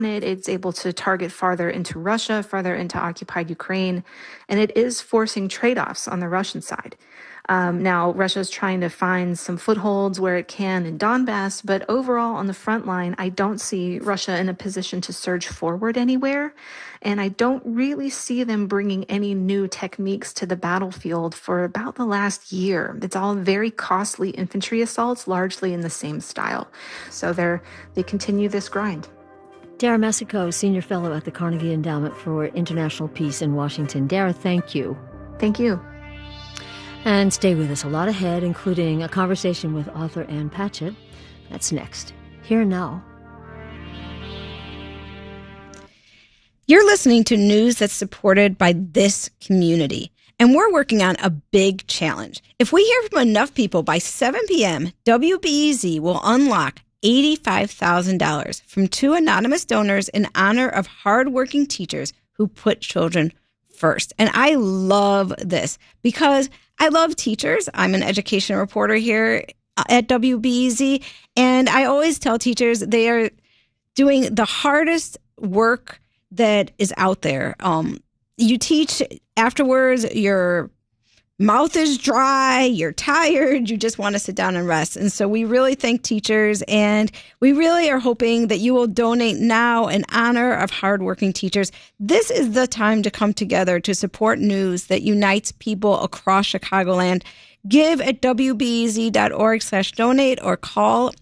It's able to target farther into Russia, farther into occupied Ukraine, and it is forcing trade-offs on the Russian side. Now, Russia is trying to find some footholds where it can in Donbass, but overall on the front line, I don't see Russia in a position to surge forward anywhere. And I don't really see them bringing any new techniques to the battlefield for about the last year. It's all very costly infantry assaults, largely in the same style. So they continue this grind. Dara Messico, Senior Fellow at the Carnegie Endowment for International Peace in Washington. Dara, thank you. Thank you. And stay with us. A lot ahead, including a conversation with author Ann Patchett. That's next. Here and Now. You're listening to news that's supported by this community, and we're working on a big challenge. If we hear from enough people by 7 p.m., WBEZ will unlock $85,000 from 2 anonymous donors in honor of hardworking teachers who put children first. And I love this because I love teachers. I'm an education reporter here at WBEZ, and I always tell teachers they are doing the hardest work that is out there. You teach afterwards, your mouth is dry, you're tired, you just want to sit down and rest. And so we really thank teachers, and we really are hoping that you will donate now in honor of hardworking teachers. This is the time to come together to support news that unites people across Chicagoland. Give at wbez.org/donate or call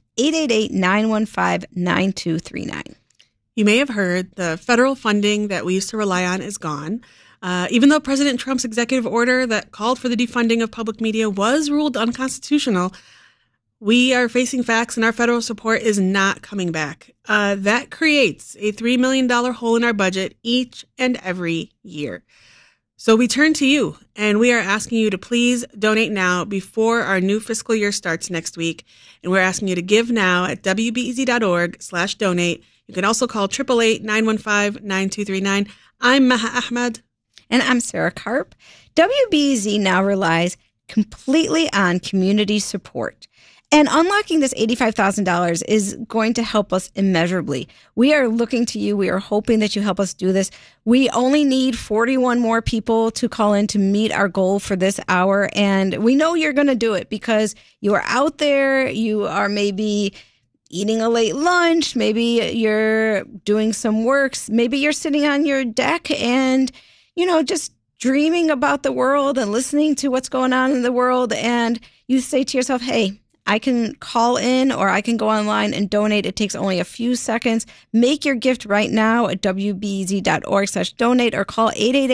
888-915-9239. You may have heard the federal funding that we used to rely on is gone. Even though President Trump's executive order that called for the defunding of public media was ruled unconstitutional, we are facing facts and our federal support is not coming back. That creates a $3 million hole in our budget each and every year. So we turn to you, and we are asking you to please donate now before our new fiscal year starts next week. And we're asking you to give now at wbez.org/donate. You can also call 888-915-9239. I'm Maha Ahmed. And I'm Sarah Karp. WBEZ now relies completely on community support. And unlocking this $85,000 is going to help us immeasurably. We are looking to you. We are hoping that you help us do this. We only need 41 more people to call in to meet our goal for this hour. And we know you're going to do it because you are out there. You are maybe eating a late lunch. Maybe you're doing some works. Maybe you're sitting on your deck and, just dreaming about the world and listening to what's going on in the world. And you say to yourself, hey, I can call in or I can go online and donate. It takes only a few seconds. Make your gift right now at wbez.org/donate or call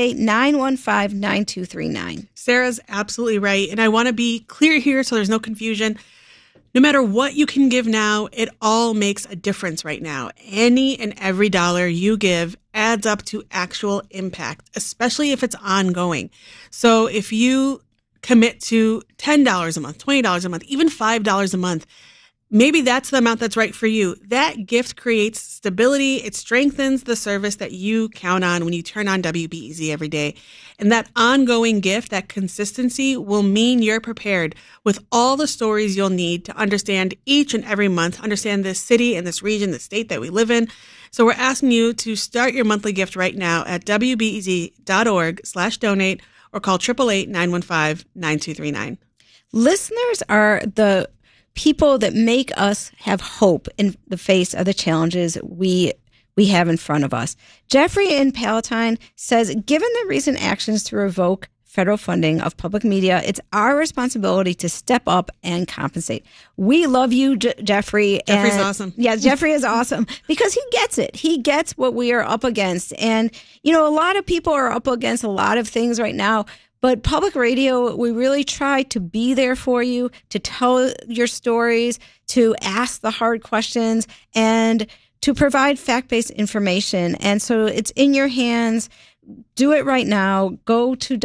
888-915-9239. Sarah's absolutely right. And I want to be clear here so there's no confusion. No matter what you can give now, it all makes a difference right now. Any and every dollar you give adds up to actual impact, especially if it's ongoing. So if you commit to $10 a month, $20 a month, even $5 a month, maybe that's the amount that's right for you. That gift creates stability. It strengthens the service that you count on when you turn on WBEZ every day. And that ongoing gift, that consistency, will mean you're prepared with all the stories you'll need to understand each and every month, understand this city and this region, the state that we live in. So we're asking you to start your monthly gift right now at wbez.org/donate or call 888-915-9239. Listeners are the people that make us have hope in the face of the challenges we have in front of us. Jeffrey in Palatine says, given the recent actions to revoke federal funding of public media, it's our responsibility to step up and compensate. We love you, Jeffrey. Jeffrey's awesome. Yeah, Jeffrey is awesome because he gets it. He gets what we are up against. And, a lot of people are up against a lot of things right now. But public radio, we really try to be there for you, to tell your stories, to ask the hard questions, and to provide fact-based information. And so it's in your hands. Do it right now. Go to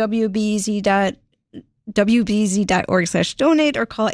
wbez.org/donate or call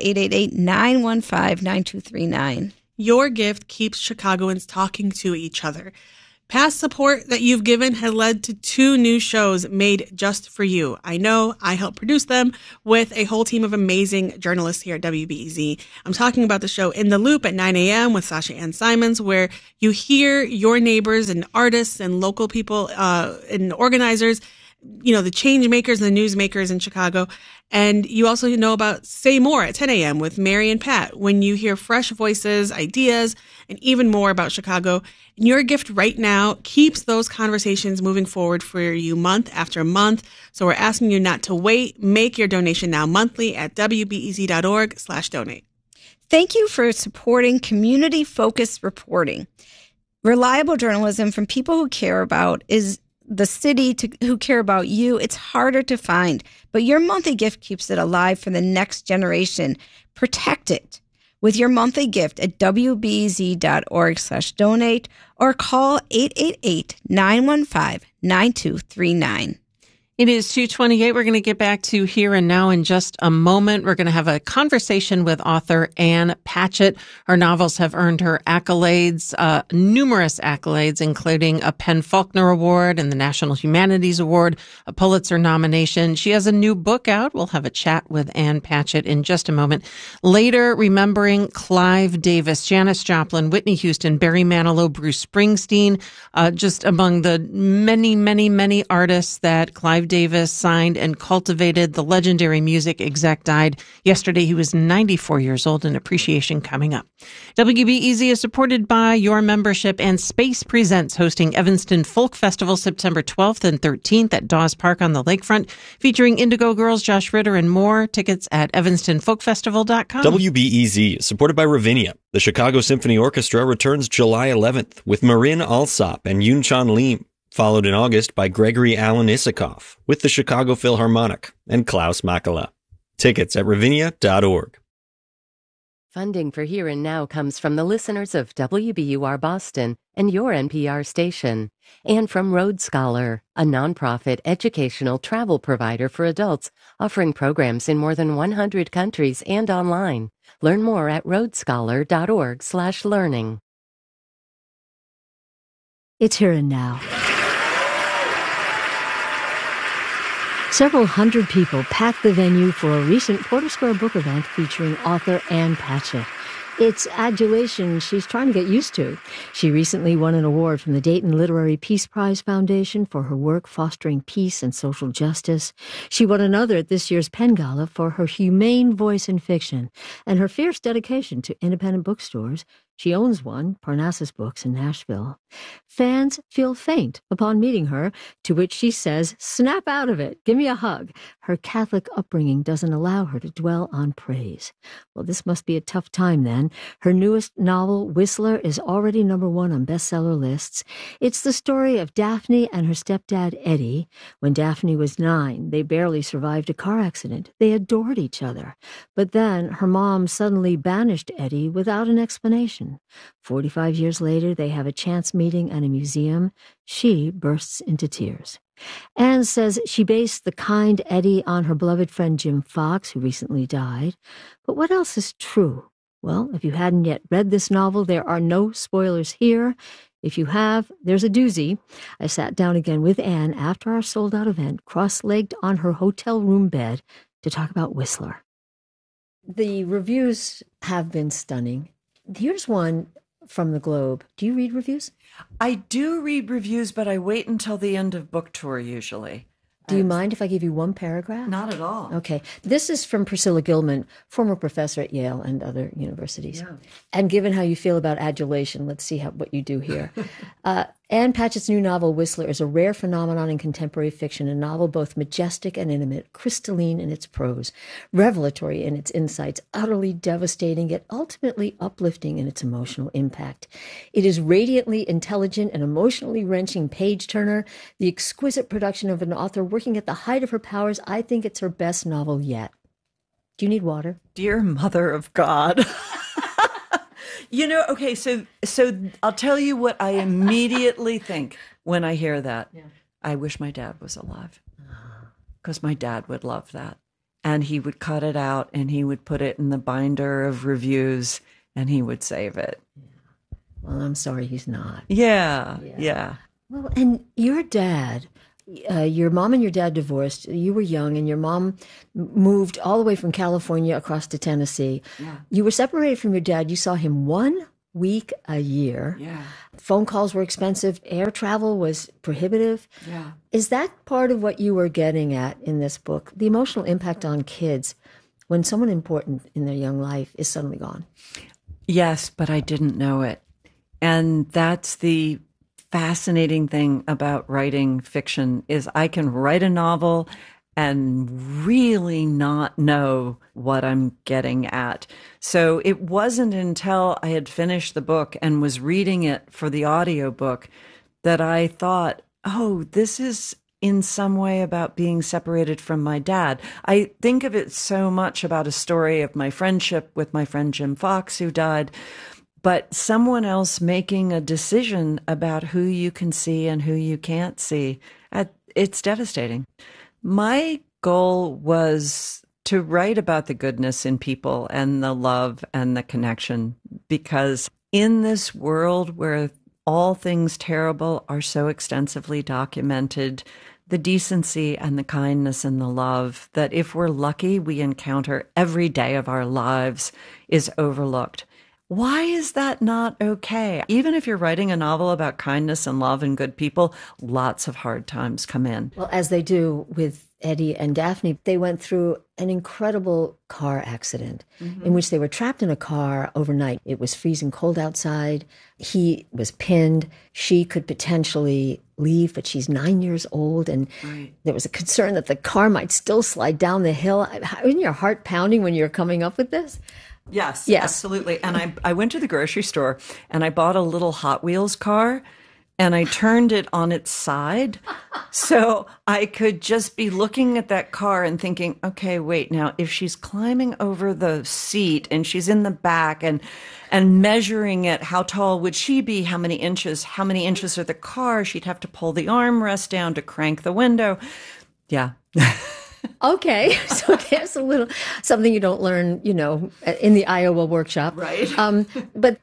888-915-9239. Your gift keeps Chicagoans talking to each other. Past support that you've given has led to 2 new shows made just for you. I know I helped produce them with a whole team of amazing journalists here at WBEZ. I'm talking about the show In the Loop at 9 a.m. with Sasha Ann Simons, where you hear your neighbors and artists and local people and organizers, the change makers and the news makers in Chicago. And you also know about Say More at 10 a.m. with Mary and Pat, when you hear fresh voices, ideas, and even more about Chicago. And your gift right now keeps those conversations moving forward for you month after month. So we're asking you not to wait. Make your donation now monthly at wbez.org/donate. Thank you for supporting community-focused reporting. Reliable journalism from people who care about the city who care about you. It's harder to find, but your monthly gift keeps it alive for the next generation. Protect it with your monthly gift at wbez.org/donate or call 888-915-9239. It is 2:28. We're going to get back to Here and Now in just a moment. We're going to have a conversation with author Ann Patchett. Her novels have earned her accolades, numerous accolades, including a PEN/Faulkner Award and the National Humanities Award, a Pulitzer nomination. She has a new book out. We'll have a chat with Ann Patchett in just a moment. Later, remembering Clive Davis, Janis Joplin, Whitney Houston, Barry Manilow, Bruce Springsteen, just among the many, many, many artists that Clive Davis signed and cultivated. The legendary music exec died yesterday. He was 94 years old. An appreciation coming up. WBEZ is supported by your membership, and Space Presents, hosting Evanston Folk Festival September 12th and 13th at Dawes Park on the lakefront, featuring Indigo Girls, Josh Ritter, and more. Tickets at evanstonfolkfestival.com. WBEZ is supported by Ravinia. The Chicago Symphony Orchestra returns July 11th with Marin Alsop and Yoon-Chan Lim, followed in August by Gregory Alan Isikoff with the Chicago Philharmonic and Klaus Makala. Tickets at ravinia.org. Funding for Here and Now comes from the listeners of WBUR Boston and your NPR station, and from Road Scholar, a nonprofit educational travel provider for adults offering programs in more than 100 countries and online. Learn more at roadscholar.org/learning. It's Here and Now. Several hundred people packed the venue for a recent Porter Square book event featuring author Ann Patchett. It's adulation she's trying to get used to. She recently won an award from the Dayton Literary Peace Prize Foundation for her work fostering peace and social justice. She won another at this year's Penn Gala for her humane voice in fiction and her fierce dedication to independent bookstores. She owns one, Parnassus Books in Nashville. Fans feel faint upon meeting her, to which she says, "Snap out of it. Give me a hug." Her Catholic upbringing doesn't allow her to dwell on praise. Well, this must be a tough time then. Her newest novel, Whistler, is already #1 on bestseller lists. It's the story of Daphne and her stepdad, Eddie. When Daphne was 9, they barely survived a car accident. They adored each other. But then her mom suddenly banished Eddie without an explanation. 45 years later, they have a chance meeting at a museum. She bursts into tears. Anne says she based the kind Eddie on her beloved friend Jim Fox, who recently died. But what else is true? Well, if you hadn't yet read this novel, there are no spoilers here. If you have, there's a doozy. I sat down again with Anne after our sold-out event, cross-legged on her hotel room bed, to talk about Whistler. The reviews have been stunning. Here's one from the Globe. Do you read reviews? I do read reviews, but I wait until the end of book tour usually. Do you mind if I give you one paragraph? Not at all. Okay. This is from Priscilla Gilman, former professor at Yale and other universities. Yeah. And given how you feel about adulation, let's see what you do here. Ann Patchett's new novel, Whistler, is a rare phenomenon in contemporary fiction, a novel both majestic and intimate, crystalline in its prose, revelatory in its insights, utterly devastating, yet ultimately uplifting in its emotional impact. It is radiantly intelligent and emotionally wrenching page-turner, the exquisite production of an author working at the height of her powers. I think it's her best novel yet. Do you need water? Dear Mother of God. Okay, so I'll tell you what I immediately think when I hear that. Yeah. I wish my dad was alive, because my dad would love that. And he would cut it out and he would put it in the binder of reviews and he would save it. Yeah. Well, I'm sorry he's not. Yeah. Well, and your dad, your mom and your dad divorced. You were young, and your mom moved all the way from California across to Tennessee. Yeah. You were separated from your dad. You saw him 1 week a year. Yeah. Phone calls were expensive. Air travel was prohibitive. Yeah. Is that part of what you were getting at in this book? The emotional impact on kids when someone important in their young life is suddenly gone. Yes, but I didn't know it. And that's the fascinating thing about writing fiction is I can write a novel and really not know what I'm getting at. So it wasn't until I had finished the book and was reading it for the audiobook that I thought, oh, this is in some way about being separated from my dad. I think of it so much about a story of my friendship with my friend Jim Fox, who died, but someone else making a decision about who you can see and who you can't see. It's devastating. My goal was to write about the goodness in people and the love and the connection, because in this world where all things terrible are so extensively documented, the decency and the kindness and the love that if we're lucky we encounter every day of our lives is overlooked. Why is that not okay? Even if you're writing a novel about kindness and love and good people, lots of hard times come in. Well, as they do with Eddie and Daphne, they went through an incredible car accident in which they were trapped in a car overnight. It was freezing cold outside. He was pinned. She could potentially leave, but she's 9 years old. And there was a concern that the car might still slide down the hill. Isn't your heart pounding when you're coming up with this? Yes, absolutely. And I went to the grocery store and I bought a little Hot Wheels car and I turned it on its side so I could just be looking at that car and thinking, okay, wait, now if she's climbing over the seat and she's in the back and measuring it, how tall would she be? How many inches are the car? She'd have to pull the armrest down to crank the window. Yeah. Okay, so there's a little something you don't learn, in the Iowa workshop. Right. But,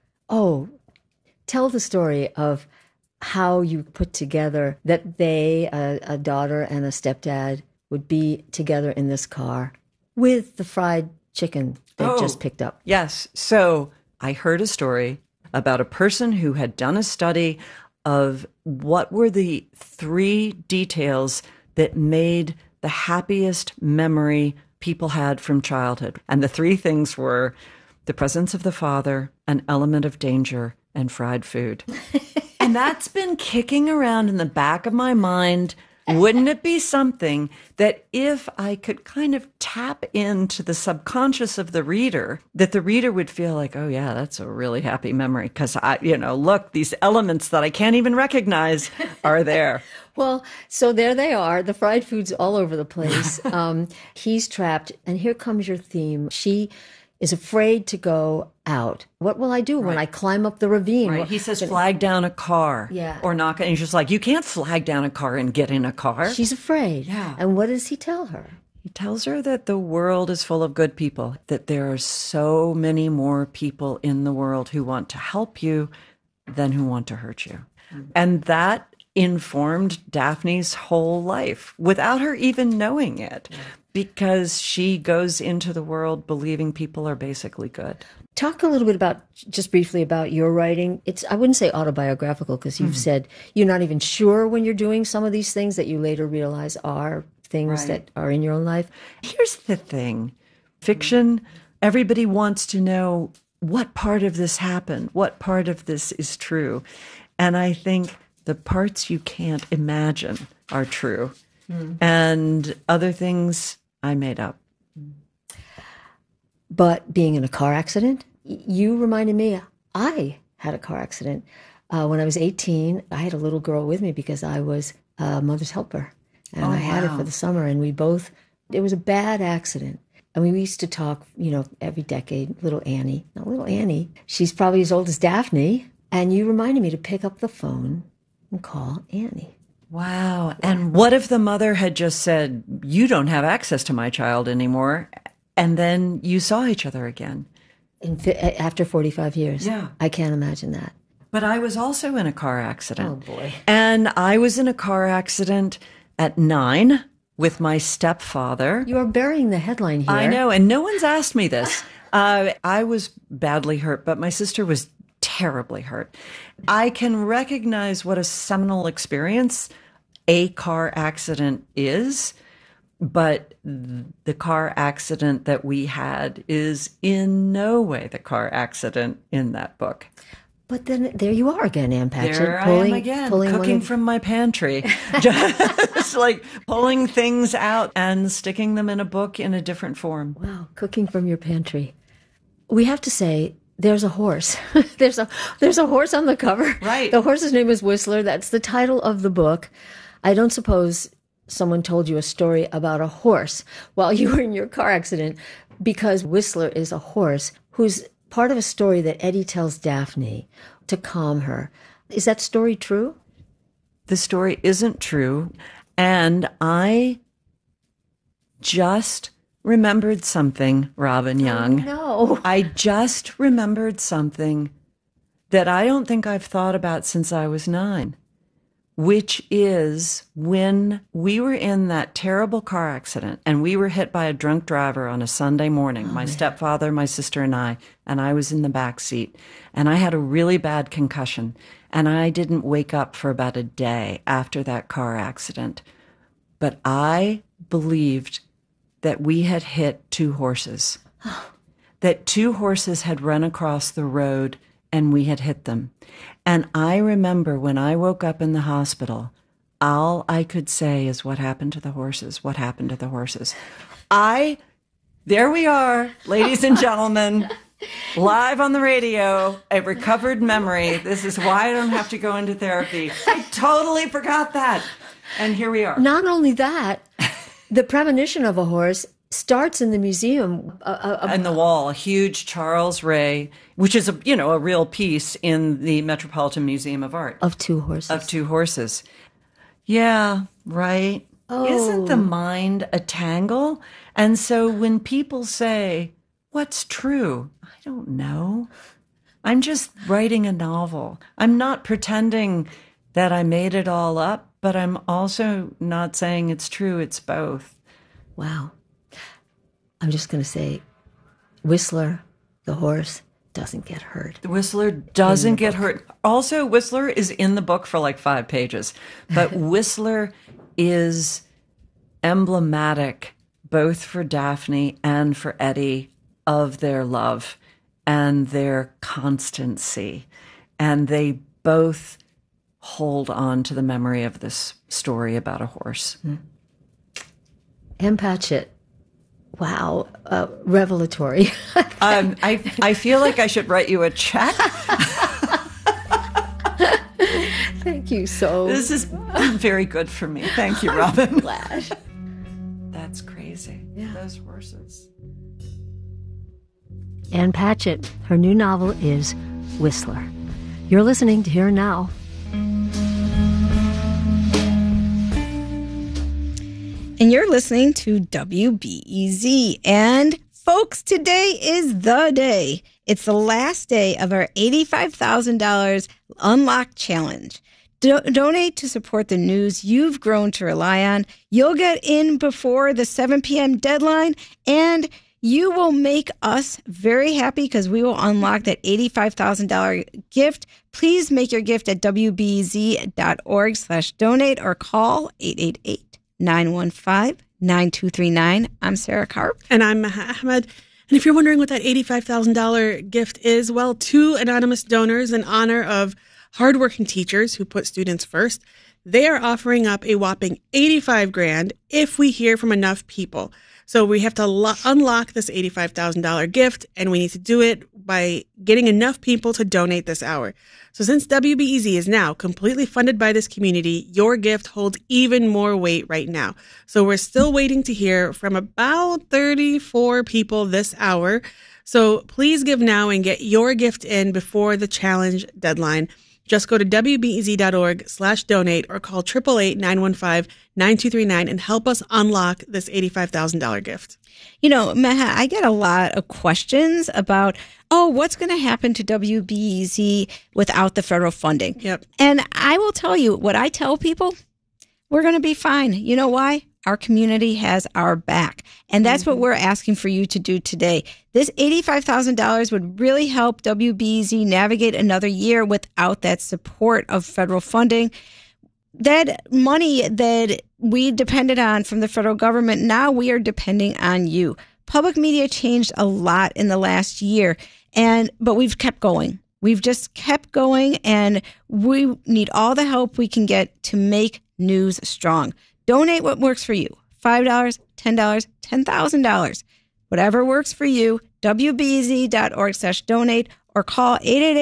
tell the story of how you put together that they, a daughter and a stepdad, would be together in this car with the fried chicken they just picked up. Yes. So I heard a story about a person who had done a study of what were the 3 details that made the happiest memory people had from childhood. And the 3 things were the presence of the father, an element of danger, and fried food. And that's been kicking around in the back of my mind. Wouldn't it be something that if I could kind of tap into the subconscious of the reader, that the reader would feel like, oh yeah, that's a really happy memory because look, these elements that I can't even recognize are there. Well, so there they are. The fried food's all over the place. He's trapped. And here comes your theme. She is afraid to go out. What will I do when I climb up the ravine? Right. He says, flag down a car. Yeah. Or knock. And he's just like, you can't flag down a car and get in a car. She's afraid. Yeah. And what does he tell her? He tells her that the world is full of good people, that there are so many more people in the world who want to help you than who want to hurt you. Mm-hmm. And that informed Daphne's whole life without her even knowing it, because she goes into the world believing people are basically good. Talk a little bit just briefly about your writing. I wouldn't say autobiographical, because you've said you're not even sure when you're doing some of these things that you later realize are things that are in your own life. Here's the thing. Fiction, everybody wants to know what part of this happened, what part of this is true. And I think the parts you can't imagine are true. And other things I made up. But being in a car accident, you reminded me, I had a car accident. When I was 18, I had a little girl with me because I was a mother's helper. And I had her for the summer. And it was a bad accident. And we used to talk, every decade, little Annie. She's probably as old as Daphne. And you reminded me to pick up the phone and call Annie. Wow. And what if the mother had just said, you don't have access to my child anymore, and then you saw each other again? After 45 years. Yeah. I can't imagine that. But I was also in a car accident. Oh, boy. And I was in a car accident at 9 with my stepfather. You are burying the headline here. I know, and no one's asked me this. I was badly hurt, but my sister was terribly hurt. I can recognize what a seminal experience a car accident is, but the car accident that we had is in no way the car accident in that book. But then there you are again, Ann Patchett. There I am again, cooking from my pantry. Just like pulling things out and sticking them in a book in a different form. Wow, cooking from your pantry. We have to say, there's a horse. there's a horse on the cover. Right. The horse's name is Whistler. That's the title of the book. I don't suppose someone told you a story about a horse while you were in your car accident, because Whistler is a horse who's part of a story that Eddie tells Daphne to calm her. Is that story true? The story isn't true. And I just remembered something, Robin Young. Oh, no. I just remembered something that I don't think I've thought about since I was 9, which is when we were in that terrible car accident and we were hit by a drunk driver on a Sunday morning, my stepfather, my sister, and I was in the back seat, and I had a really bad concussion, and I didn't wake up for about a day after that car accident. But I believed that we had hit 2 horses, that 2 horses had run across the road and we had hit them. And I remember when I woke up in the hospital, all I could say is, what happened to the horses? What happened to the horses? There we are, ladies and gentlemen, live on the radio, a recovered memory. This is why I don't have to go into therapy. I totally forgot that. And here we are. Not only that, the premonition of a horse starts in the museum. On the wall, a huge Charles Ray, which is a real piece in the Metropolitan Museum of Art. Of 2 horses. Of 2 horses. Yeah, right. Oh. Isn't the mind a tangle? And so when people say, what's true? I don't know. I'm just writing a novel. I'm not pretending that I made it all up, but I'm also not saying it's true. It's both. Wow. I'm just going to say, Whistler, the horse, doesn't get hurt. Whistler doesn't get hurt. Also, Whistler is in the book for like 5 pages, but Whistler is emblematic both for Daphne and for Eddie of their love and their constancy. And they both hold on to the memory of this story about a horse. Ann Patchett. Wow, revelatory. I feel like I should write you a check. Thank you so. This has been very good for me. Thank you, Robin. Glad. That's crazy. Yeah. Those horses. Ann Patchett. Her new novel is Whistler. You're listening to Here and Now. And you're listening to WBEZ. And folks, today is the day. It's the last day of our $85,000 Unlock Challenge. Donate to support the news you've grown to rely on. You'll get in before the 7 p.m. deadline, and you will make us very happy because we will unlock that $85,000 gift. Please make your gift at wbez.org/donate or call 888-915-9239. I'm Sarah Karp. And I'm Maha Ahmed. And if you're wondering what that $85,000 gift is, well, 2 anonymous donors in honor of hardworking teachers who put students first, they are offering up a whopping $85,000 if we hear from enough people. So we have to unlock this $85,000 gift, and we need to do it by getting enough people to donate this hour. So since WBEZ is now completely funded by this community, your gift holds even more weight right now. So we're still waiting to hear from about 34 people this hour. So please give now and get your gift in before the challenge deadline. Just go to WBEZ.org/donate or call 888-915-9239 and help us unlock this $85,000 gift. You know, Meha, I get a lot of questions about, what's going to happen to WBEZ without the federal funding? Yep. And I will tell you what I tell people, we're going to be fine. You know why? Our community has our back. And that's what we're asking for you to do today. This $85,000 would really help WBEZ navigate another year without that support of federal funding. That money that we depended on from the federal government, now we are depending on you. Public media changed a lot in the last year, but we've kept going. We've just kept going, and we need all the help we can get to make news strong. Donate what works for you. $5, $10, $10,000. Whatever works for you, WBEZ.org/donate or call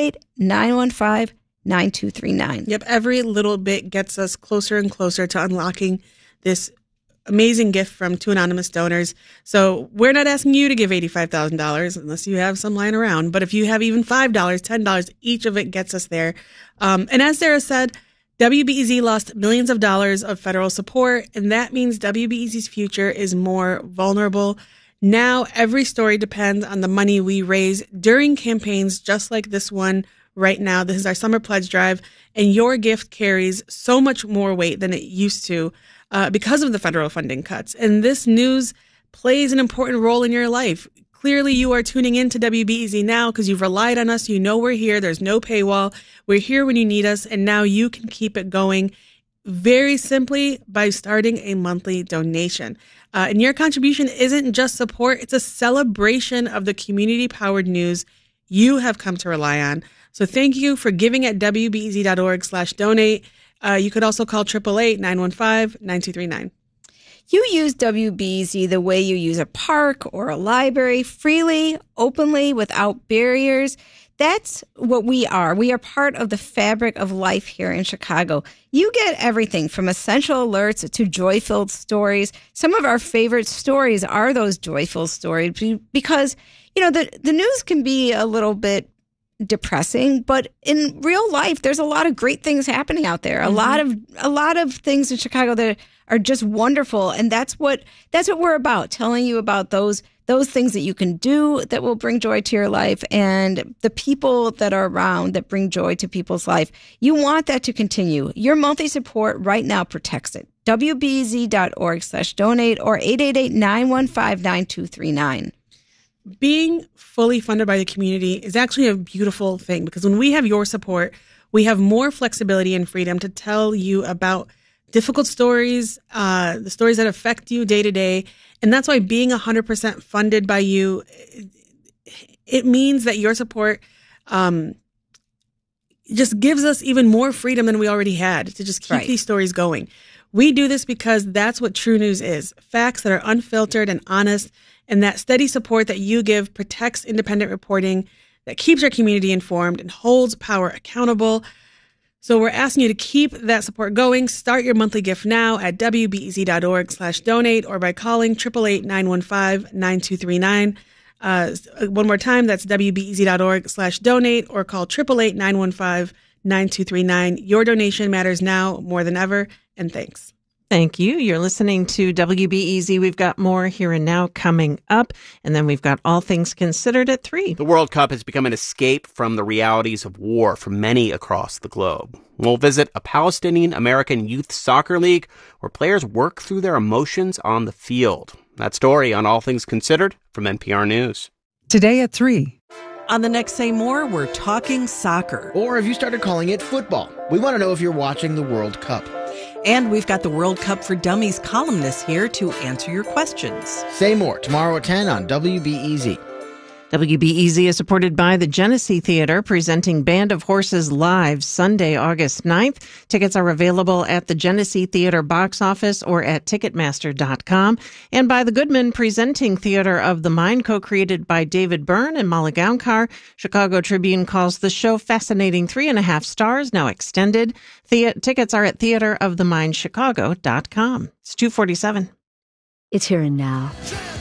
888-915-9239. Yep, every little bit gets us closer and closer to unlocking this amazing gift from two anonymous donors. So we're not asking you to give $85,000 unless you have some lying around. But if you have even $5, $10, each of it gets us there. And as Sarah said, WBEZ lost millions of dollars of federal support, and that means WBEZ's future is more vulnerable. Now, every story depends on the money we raise during campaigns just like this one right now. This is our Summer Pledge Drive, and your gift carries so much more weight than it used to because of the federal funding cuts. And this news plays an important role in your life. Clearly, you are tuning in to WBEZ now because you've relied on us. You know we're here. There's no paywall. We're here when you need us, and now you can keep it going very simply by starting a monthly donation. And your contribution isn't just support. It's a celebration of the community-powered news you have come to rely on. So thank you for giving at WBEZ.org/donate. You could also call 888-915-9239. You use WBEZ the way you use a park or a library, freely, openly, without barriers. That's what we are. We are part of the fabric of life here in Chicago. You get everything from essential alerts to joy-filled stories. Some of our favorite stories are those joy-filled stories because, you know, the news can be a little bit depressing, but in real life, there's a lot of great things happening out there. A lot of things in Chicago that are just wonderful, and that's what we're about. Telling you about those things that you can do that will bring joy to your life, and the people that are around that bring joy to people's life. You want that to continue. Your monthly support right now protects it. WBEZ.org/donate or 888-915-9239. Being fully funded by the community is actually a beautiful thing because when we have your support, we have more flexibility and freedom to tell you about difficult stories, the stories that affect you day to day. And that's why being 100% funded by you, it means that your support just gives us even more freedom than we already had to just keep these stories going. We do this because that's what true news is. Facts that are unfiltered and honest. And that steady support that you give protects independent reporting that keeps our community informed and holds power accountable. So we're asking you to keep that support going. Start your monthly gift now at WBEZ.org/donate or by calling 888-915-9239. One more time, that's WBEZ.org/donate or call 888-915-9239. Your donation matters now more than ever, and thanks. Thank you. You're listening to WBEZ. We've got more Here and Now coming up, and then we've got All Things Considered at 3. The World Cup has become an escape from the realities of war for many across the globe. We'll visit a Palestinian-American youth soccer league where players work through their emotions on the field. That story on All Things Considered from NPR News. Today at 3. On the next Say More, we're talking soccer. Or have you started calling it football? We want to know if you're watching the World Cup. And we've got the World Cup for Dummies columnist here to answer your questions. Say More tomorrow at 10 on WBEZ. WBEZ is supported by the Genesee Theater, presenting Band of Horses live Sunday, August 9th. Tickets are available at the Genesee Theater box office or at Ticketmaster.com. And by the Goodman, presenting Theater of the Mind, co-created by David Byrne and Mala Gaunkar. Chicago Tribune calls the show fascinating 3.5 stars, now extended. Tickets are at theaterofthemindchicago.com. It's 2:47. It's Here and Now.